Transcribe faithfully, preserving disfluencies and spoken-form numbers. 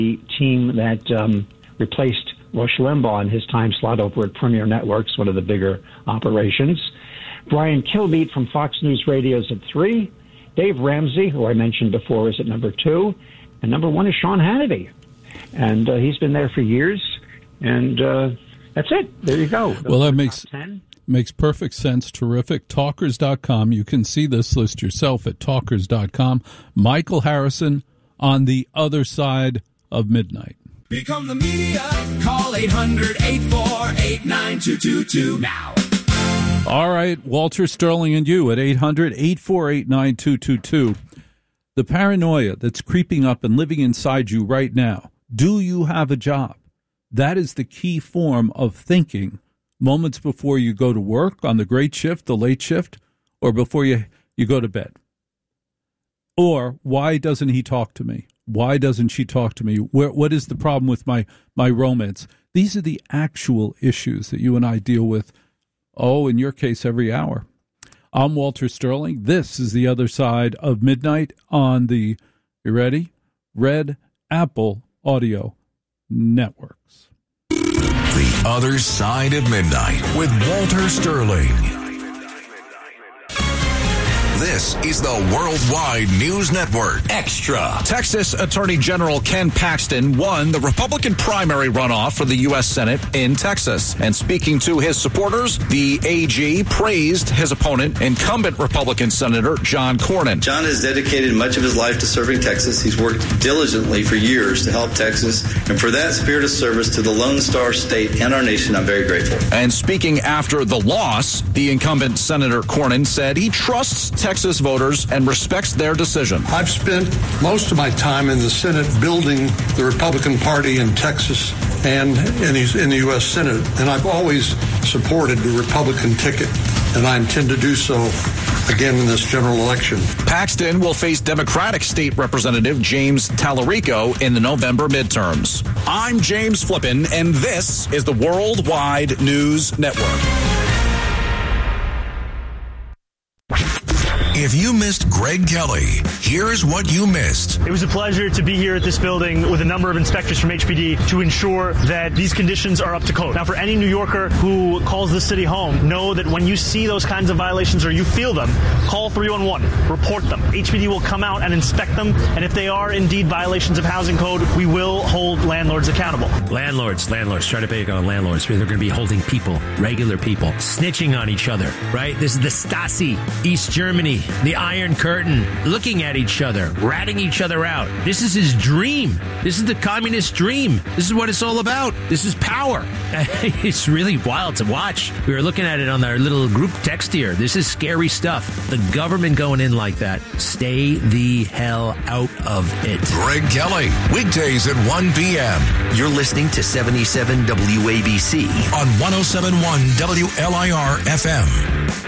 the team that um, replaced Rush Limbaugh in his time slot over at Premier Networks, one of the bigger operations. Brian Kilmeade from Fox News Radio is at three. Dave Ramsey, who I mentioned before, is at number two. And number one is Sean Hannity. And uh, he's been there for years. And uh, that's it. There you go. Those well, that makes makes perfect sense. Terrific. Talkers dot com. You can see this list yourself at Talkers dot com. Michael Harrison on the other side of midnight. Become the media. Call eight hundred, eight four eight, nine two two two now. All right, Walter Sterling and you at eight hundred, eight four eight, nine two two two. The paranoia that's creeping up and living inside you right now. Do you have a job? That is the key form of thinking moments before you go to work on the great shift, the late shift, or before you, you go to bed. Or, why doesn't he talk to me? Why doesn't she talk to me? Where, what is the problem with my, my romance? These are the actual issues that you and I deal with, oh, in your case, every hour. I'm Walter Sterling. This is The Other Side of Midnight on the, you ready? Red Apple Audio Networks. The Other Side of Midnight with Walter Sterling. This is the Worldwide News Network. Extra. Texas Attorney General Ken Paxton won the Republican primary runoff for the U S Senate in Texas. And speaking to his supporters, the A G praised his opponent, incumbent Republican Senator John Cornyn. John has dedicated much of his life to serving Texas. He's worked diligently for years to help Texas. And for that spirit of service to the Lone Star State and our nation, I'm very grateful. And speaking after the loss, the incumbent Senator Cornyn said he trusts Texas Texas voters and respects their decision. I've spent most of my time in the Senate building the Republican Party in Texas and in the, in the U S Senate, and I've always supported the Republican ticket, and I intend to do so again in this general election. Paxton will face Democratic State Representative James Tallarico in the November midterms. I'm James Flippin, and this is the Worldwide News Network. If you missed Greg Kelly, here's what you missed. It was a pleasure to be here at this building with a number of inspectors from H P D to ensure that these conditions are up to code. Now, for any New Yorker who calls the city home, know that when you see those kinds of violations or you feel them, call three one one, report them. H P D will come out and inspect them, and if they are indeed violations of housing code, we will hold landlords accountable. Landlords, landlords, try to pick on landlords. They're going to be holding people, regular people, snitching on each other, right? This is the Stasi, East Germany, the Iron Curtain, looking at each other, ratting each other out. This is his dream. This is the communist dream. This is what it's all about. This is power. It's really wild to watch. We were looking at it on our little group text here. This is scary stuff. The government going in like that. Stay the hell out of it. Greg Kelly, weekdays at one p.m. You're listening to seventy-seven W A B C on one oh seven point one W L I R F M.